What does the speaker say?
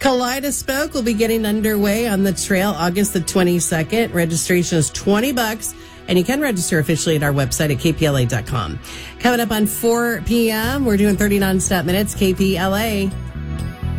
Kaleidospoke will be getting underway on the trail August the 22nd. Registration is $20, and you can register officially at our website at kpla.com. Coming up on 4 p.m., we're doing 30 nonstop minutes, KPLA.